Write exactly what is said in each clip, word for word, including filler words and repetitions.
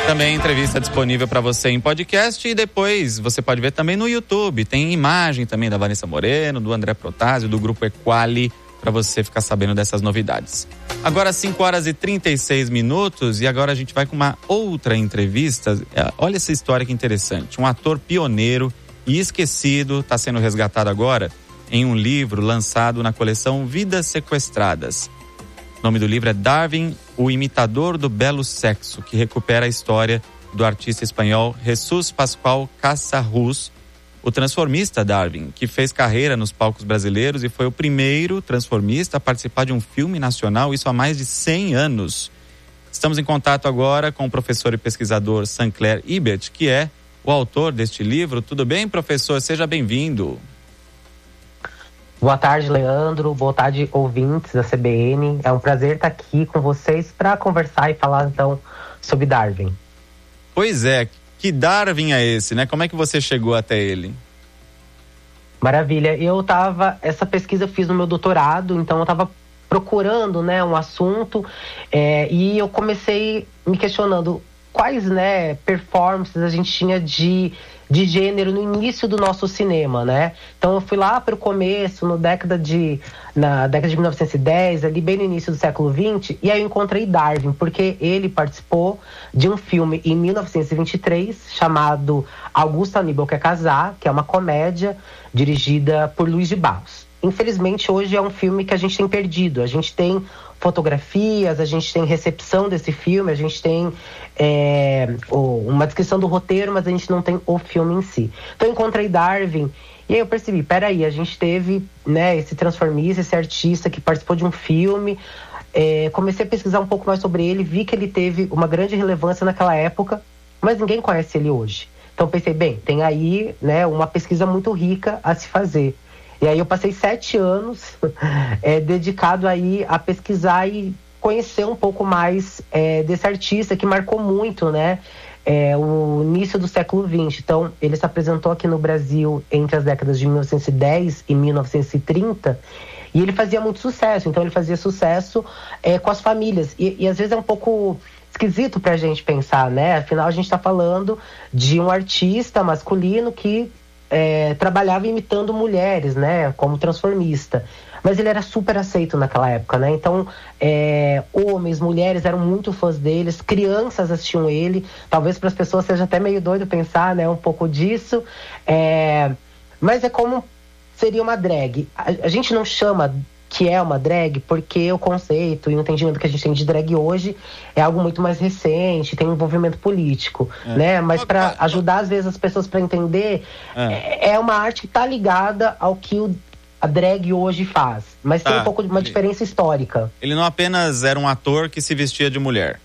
Também entrevista disponível para você em podcast e depois você pode ver também no YouTube. Tem imagem também da Vanessa Moreno, do André Protásio, do Grupo Equali, para você ficar sabendo dessas novidades. Agora cinco horas e trinta e seis minutos e agora a gente vai com uma outra entrevista. Olha essa história que interessante. Um ator pioneiro e esquecido está sendo resgatado agora em um livro lançado na coleção Vidas Sequestradas. O nome do livro é Darwin, o Imitador do Belo Sexo, que recupera a história do artista espanhol Jesús Pascual Casarrús, o transformista Darwin, que fez carreira nos palcos brasileiros e foi o primeiro transformista a participar de um filme nacional, isso há mais de cem anos. Estamos em contato agora com o professor e pesquisador Sancler Ibert, que é o autor deste livro. Tudo bem, professor? Seja bem-vindo. Boa tarde, Leandro. Boa tarde, ouvintes da C B N. É um prazer estar aqui com vocês para conversar e falar, então, sobre Darwin. Pois é. Que Darwin é esse, né? Como é que você chegou até ele? Maravilha. Eu tava... Essa pesquisa eu fiz no meu doutorado, então eu tava procurando, né, um assunto é, e eu comecei me questionando quais, né, performances a gente tinha de... de gênero no início do nosso cinema, né? Então eu fui lá para o começo, no década de, na década de mil novecentos e dez, ali bem no início do século vinte, e aí eu encontrei Darwin, porque ele participou de um filme em mil novecentos e vinte e três, chamado Augusto Aníbal Quer Casar, que é uma comédia dirigida por Luiz de Barros. Infelizmente, hoje é um filme que a gente tem perdido. A gente tem fotografias, a gente tem recepção desse filme, a gente tem é, uma descrição do roteiro, mas a gente não tem o filme em si. Então eu encontrei Darwin e aí eu percebi, peraí, a gente teve, né, esse transformista, esse artista que participou de um filme. É, comecei a pesquisar um pouco mais sobre ele, vi que ele teve uma grande relevância naquela época, mas ninguém conhece ele hoje. Então pensei, bem, tem aí, né, uma pesquisa muito rica a se fazer. E aí eu passei sete anos é, dedicado aí a pesquisar e conhecer um pouco mais é, desse artista que marcou muito, né, é, o início do século vinte. Então, ele se apresentou aqui no Brasil entre as décadas de mil novecentos e dez e mil novecentos e trinta e ele fazia muito sucesso. Então, ele fazia sucesso é, com as famílias. E, e às vezes é um pouco esquisito pra gente pensar, né? Afinal, a gente tá falando de um artista masculino que É, trabalhava imitando mulheres, né, como transformista. Mas ele era super aceito naquela época, né? Então, é, homens, mulheres eram muito fãs deles, crianças assistiam ele. Talvez para as pessoas seja até meio doido pensar, né, um pouco disso. É, mas é como seria uma drag. A, a gente não chama que é uma drag porque o conceito e o entendimento que a gente tem de drag hoje é algo muito mais recente, tem um envolvimento político, é. né? Mas para ajudar, às vezes, as pessoas para entender, é. é uma arte que está ligada ao que o, a drag hoje faz. Mas tá. tem um pouco de uma ele, diferença histórica. Ele não apenas era um ator que se vestia de mulher.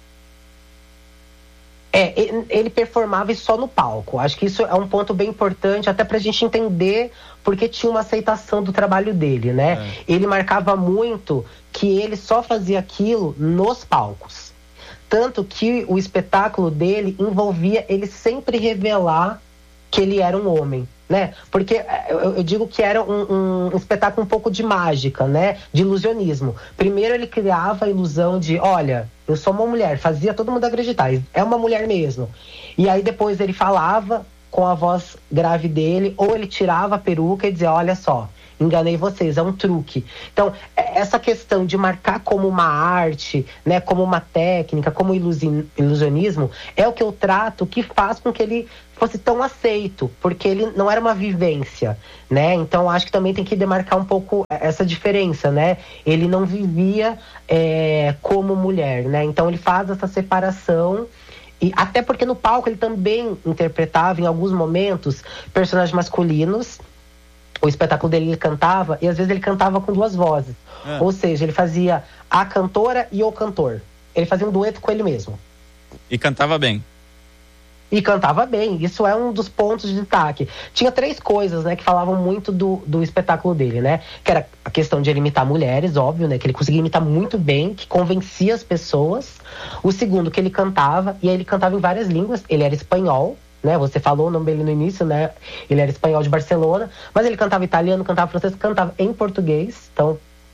É, ele performava só no palco. Acho que isso é um ponto bem importante, até pra gente entender porque tinha uma aceitação do trabalho dele, né? É. Ele marcava muito que ele só fazia aquilo nos palcos. Tanto que o espetáculo dele envolvia ele sempre revelar que ele era um homem, né? Porque eu, eu digo que era um, um, um espetáculo um pouco de mágica, né? De ilusionismo. Primeiro ele criava a ilusão de, olha, eu sou uma mulher, fazia todo mundo acreditar, é uma mulher mesmo. E aí depois ele falava com a voz grave dele, ou ele tirava a peruca e dizia, olha só, enganei vocês, é um truque. Então, essa questão de marcar como uma arte, né, como uma técnica, como ilusionismo, é o que eu trato, que faz com que ele fosse tão aceito, porque ele não era uma vivência, né? Então, acho que também tem que demarcar um pouco essa diferença, né? Ele não vivia é, como mulher, né? Então, ele faz essa separação. E até porque no palco ele também interpretava, em alguns momentos, personagens masculinos. O espetáculo dele, ele cantava, e às vezes ele cantava com duas vozes. É. Ou seja, ele fazia a cantora e o cantor. Ele fazia um dueto com ele mesmo. E cantava bem. E cantava bem, isso é um dos pontos de destaque. Tinha três coisas, né, que falavam muito do, do espetáculo dele, né? Que era a questão de ele imitar mulheres, óbvio, né? Que ele conseguia imitar muito bem, que convencia as pessoas. O segundo, que ele cantava, e aí ele cantava em várias línguas. Ele era espanhol, né? Você falou o nome dele no início, né? Ele era espanhol de Barcelona, mas ele cantava italiano, cantava francês, cantava em português. Então,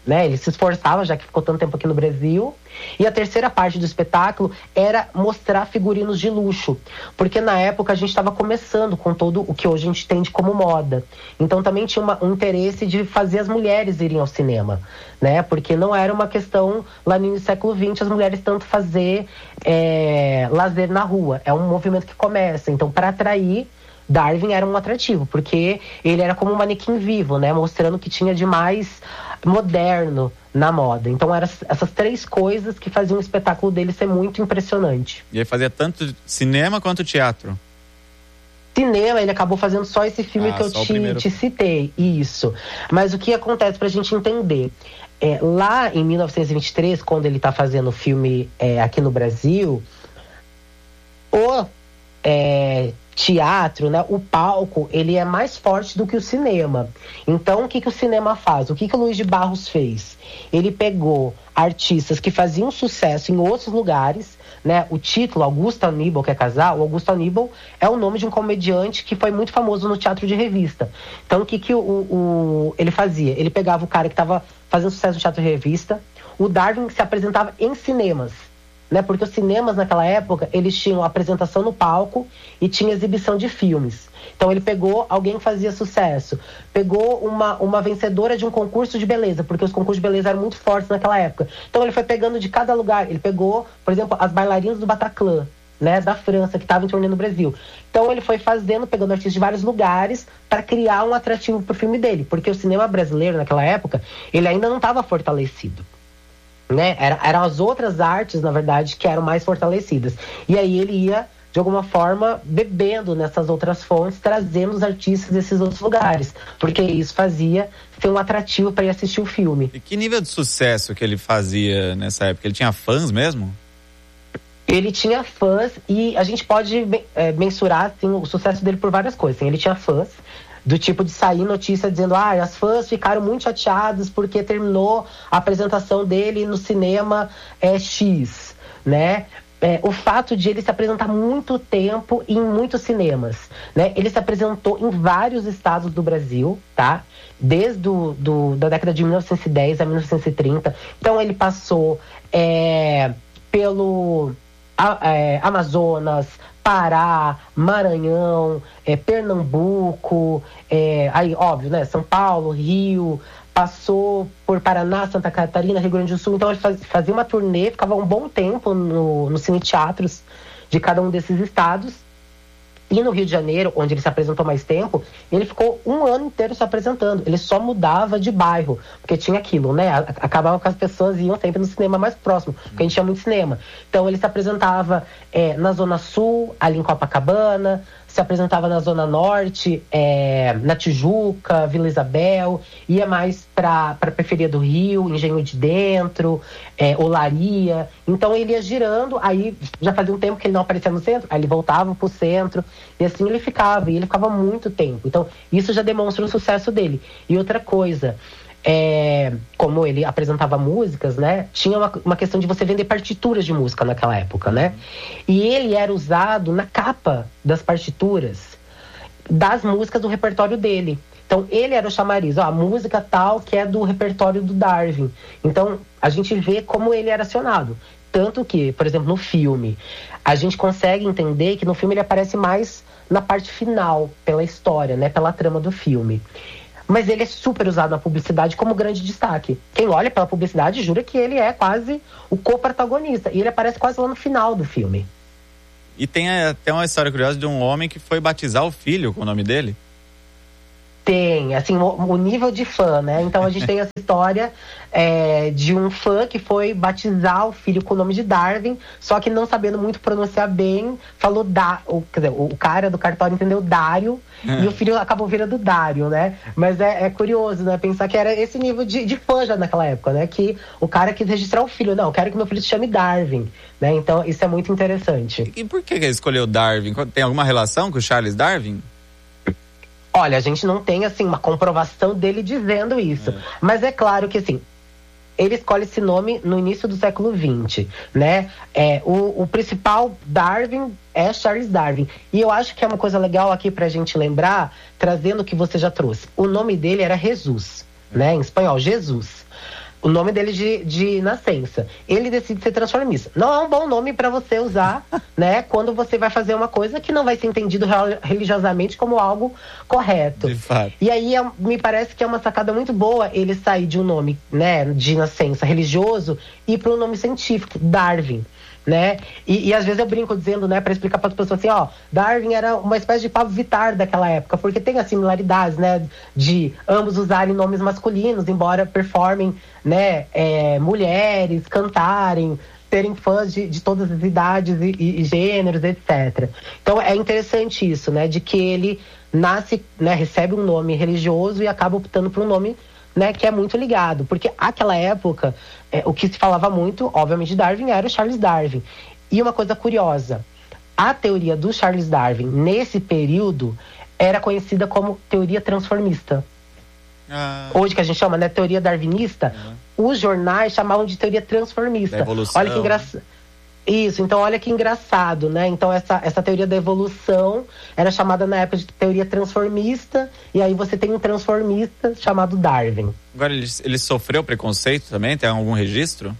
né? Ele se esforçava, já que ficou tanto tempo aqui no Brasil. E a terceira parte do espetáculo era mostrar figurinos de luxo. Porque na época a gente estava começando com todo o que hoje a gente entende como moda. Então também tinha uma, um interesse de fazer as mulheres irem ao cinema, né? Porque não era uma questão, lá no início do século vinte, as mulheres tanto fazer é, lazer na rua. É um movimento que começa. Então, para atrair, Darwin era um atrativo, porque ele era como um manequim vivo, né? Mostrando o que tinha de mais moderno na moda. Então eram essas três coisas que faziam o espetáculo dele ser muito impressionante. E ele fazia tanto cinema quanto teatro? Cinema, ele acabou fazendo só esse filme ah, que eu te, primeiro... te citei, isso. Mas o que acontece pra gente entender? É, lá em mil novecentos e vinte e três, quando ele tá fazendo o filme é, aqui no Brasil, o é, teatro, né, o palco, ele é mais forte do que o cinema. Então, o que, que o cinema faz? O que, que o Luiz de Barros fez? Ele pegou artistas que faziam sucesso em outros lugares, né? O título, Augusto Aníbal quer casar, o Augusto Aníbal é o nome de um comediante que foi muito famoso no teatro de revista. Então, o que, que o, o, ele fazia? Ele pegava o cara que estava fazendo sucesso no teatro de revista, o Darwin se apresentava em cinemas, né? Porque os cinemas naquela época, eles tinham apresentação no palco e tinha exibição de filmes. Então ele pegou alguém que fazia sucesso, pegou uma, uma vencedora de um concurso de beleza, porque os concursos de beleza eram muito fortes naquela época. Então ele foi pegando de cada lugar, ele pegou, por exemplo, as bailarinas do Bataclan, né, da França, que estavam em turnê no Brasil. Então ele foi fazendo, pegando artistas de vários lugares para criar um atrativo pro filme dele, porque o cinema brasileiro naquela época, ele ainda não estava fortalecido. Né? Era, eram as outras artes, na verdade, que eram mais fortalecidas. E aí ele ia, de alguma forma, bebendo nessas outras fontes, trazendo os artistas desses outros lugares. Porque isso fazia ser um atrativo para ir assistir o filme. E que nível de sucesso que ele fazia nessa época? Ele tinha fãs mesmo? Ele tinha fãs e a gente pode é, mensurar assim, o sucesso dele por várias coisas. Assim, ele tinha fãs, do tipo de sair notícia dizendo ah, as fãs ficaram muito chateadas porque terminou a apresentação dele no cinema é, X, né? É, o fato de ele se apresentar muito tempo em muitos cinemas, né? Ele se apresentou em vários estados do Brasil, tá? Desde do, do, da década de mil novecentos e dez a mil novecentos e trinta. Então ele passou é, pelo a, é, Amazonas, Pará, Maranhão, é, Pernambuco, é, aí, óbvio, né? São Paulo, Rio, passou por Paraná, Santa Catarina, Rio Grande do Sul. Então ele faz, fazia uma turnê, ficava um bom tempo no, no cine-teatros de cada um desses estados. E no Rio de Janeiro, onde ele se apresentou mais tempo, ele ficou um ano inteiro se apresentando. Ele só mudava de bairro, porque tinha aquilo, né? Acabava que as pessoas iam sempre no cinema mais próximo, porque a gente tinha muito cinema. Então ele se apresentava é, na Zona Sul, ali em Copacabana, se apresentava na Zona Norte, é, na Tijuca, Vila Isabel, ia mais para a periferia do Rio, Engenho de Dentro, é, Olaria. Então ele ia girando, aí já fazia um tempo que ele não aparecia no centro, aí ele voltava para o centro, e assim ele ficava, e ele ficava muito tempo. Então isso já demonstra o sucesso dele. E outra coisa, é, como ele apresentava músicas, né, tinha uma, uma questão de você vender partituras de música naquela época, né? E ele era usado na capa das partituras das músicas do repertório dele. Então ele era o chamariz, ó, a música tal que é do repertório do Darwin. Então a gente vê como ele era acionado. Tanto que, por exemplo, no filme, a gente consegue entender que no filme ele aparece mais na parte final, pela história, né, pela trama do filme. Mas ele é super usado na publicidade como grande destaque. Quem olha pela publicidade jura que ele é quase o co-protagonista. E ele aparece quase lá no final do filme. E tem até uma história curiosa de um homem que foi batizar o filho com o nome dele. Tem, assim, o, o nível de fã, né? Então a gente tem essa história é, de um fã que foi batizar o filho com o nome de Darwin, só que não sabendo muito pronunciar bem, falou da, o, quer dizer, o cara do cartório entendeu Dário, é. E o filho acabou virando Dário, né? Mas é, é curioso, né? Pensar que era esse nível de, de fã já naquela época, né? Que o cara quis registrar o filho, não, eu quero que meu filho se chame Darwin, né? Então isso é muito interessante. E por que ele escolheu Darwin? Tem alguma relação com o Charles Darwin? Olha, a gente não tem, assim, uma comprovação dele dizendo isso. É. Mas é claro que, assim, ele escolhe esse nome no início do século vinte, né? É, o, o principal Darwin é Charles Darwin. E eu acho que é uma coisa legal aqui pra gente lembrar, trazendo o que você já trouxe. O nome dele era Jesus, é. né? Em espanhol, Jesus. o nome dele de, de nascença. Ele decide ser transformista. Não é um bom nome para você usar, né? Quando você vai fazer uma coisa que não vai ser entendido religiosamente como algo correto. De fato. E aí, é, me parece que é uma sacada muito boa ele sair de um nome, né, de nascença religioso e para um nome científico, Darwin. Né? E, e às vezes eu brinco dizendo, né, para explicar para as pessoas assim, ó, Darwin era uma espécie de Pablo Vittar daquela época, porque tem as similaridades, né, de ambos usarem nomes masculinos, embora performem, né, é, mulheres, cantarem, terem fãs de, de todas as idades e, e, e gêneros, etcétera. Então é interessante isso, né, de que ele nasce, né, recebe um nome religioso e acaba optando por um nome, né, que é muito ligado, porque aquela época, é, o que se falava muito, obviamente, de Darwin era o Charles Darwin. E uma coisa curiosa, a teoria do Charles Darwin, nesse período, era conhecida como teoria transformista. Ah. Hoje que a gente chama, né, teoria darwinista, uhum. Os jornais chamavam de teoria transformista. Da evolução. Olha que engraçado. Isso, então olha que engraçado, né? Então essa, essa teoria da evolução era chamada na época de teoria transformista, e aí você tem um transformista chamado Darwin. Agora, ele, ele sofreu preconceito também? Tem algum registro?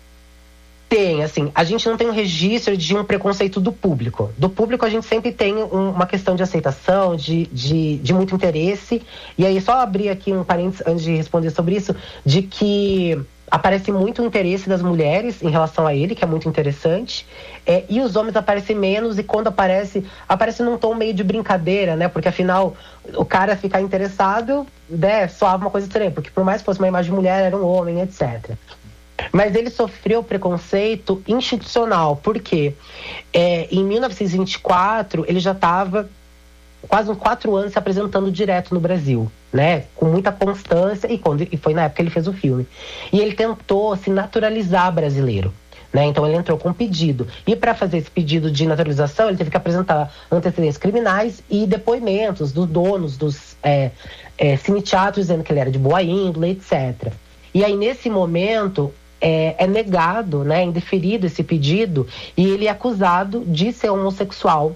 Tem, assim, a gente não tem um registro de um preconceito do público. Do público a gente sempre tem um, uma questão de aceitação, de, de, de muito interesse. E aí só abrir aqui um parênteses antes de responder sobre isso, de que aparece muito o interesse das mulheres em relação a ele, que é muito interessante. É, e os homens aparecem menos, e quando aparece, aparece num tom meio de brincadeira, né? Porque afinal, o cara ficar interessado, né, soava uma coisa estranha, porque por mais que fosse uma imagem de mulher, era um homem, etcétera. Mas ele sofreu preconceito institucional, porque é, em mil novecentos e vinte e quatro ele já estava quase uns quatro anos se apresentando direto no Brasil, né? Com muita constância, e, quando, e foi na época que ele fez o filme. E ele tentou se naturalizar brasileiro, né? Então ele entrou com um pedido. E para fazer esse pedido de naturalização, ele teve que apresentar antecedentes criminais e depoimentos dos donos dos é, é, cine-teatros, dizendo que ele era de boa índole, etcétera. E aí, nesse momento, é, é negado, né, indeferido esse pedido, e ele é acusado de ser homossexual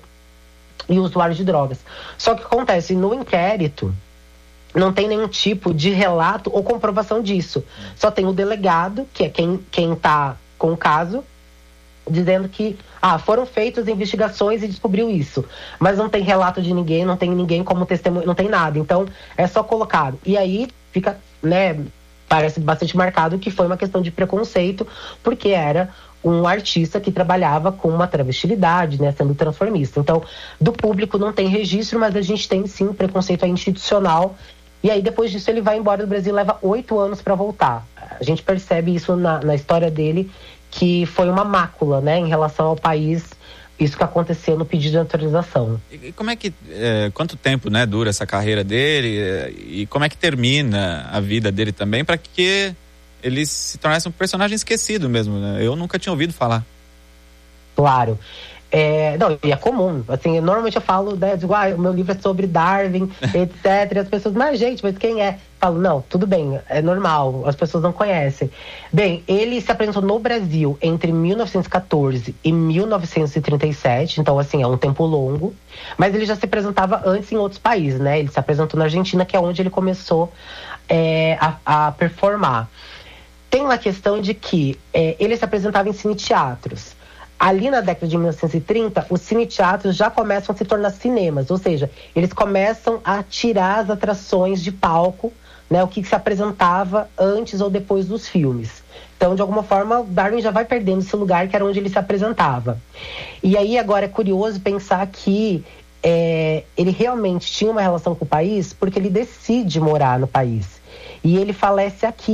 e usuário de drogas. Só que acontece, no inquérito, não tem nenhum tipo de relato ou comprovação disso. Só tem o delegado, que é quem, quem tá com o caso, dizendo que ah, foram feitas investigações e descobriu isso. Mas não tem relato de ninguém, não tem ninguém como testemunho, não tem nada. Então, é só colocado. E aí, fica, né, parece bastante marcado que foi uma questão de preconceito, porque era um artista que trabalhava com uma travestilidade, né, sendo transformista. Então, do público não tem registro, mas a gente tem sim preconceito institucional. E aí, depois disso, ele vai embora do Brasil, leva oito anos para voltar. A gente percebe isso na, na história dele, que foi uma mácula, né, em relação ao país, isso que aconteceu no pedido de naturalização. E como é que, é, quanto tempo, né, dura essa carreira dele, é, e como é que termina a vida dele também, para que ele se tornasse um personagem esquecido mesmo, né? Eu nunca tinha ouvido falar. Claro. É, não, e é comum, assim, normalmente eu falo, né, digo, ah, o meu livro é sobre Darwin, etcétera. E as pessoas, mas gente, mas quem é? Eu falo, não, tudo bem, é normal, as pessoas não conhecem. Bem, ele se apresentou no Brasil entre mil novecentos e catorze e mil novecentos e trinta e sete, então assim, é um tempo longo, mas ele já se apresentava antes em outros países, né? Ele se apresentou na Argentina, que é onde ele começou é, a, a performar. Tem uma questão de que é, ele se apresentava em cine-teatros. Ali na década de mil novecentos e trinta, os cine-teatros já começam a se tornar cinemas, ou seja, eles começam a tirar as atrações de palco, né, o que se apresentava antes ou depois dos filmes. Então, de alguma forma, Darwin já vai perdendo esse lugar que era onde ele se apresentava. E aí, agora, é curioso pensar que é, ele realmente tinha uma relação com o país, porque ele decide morar no país. E ele falece aqui.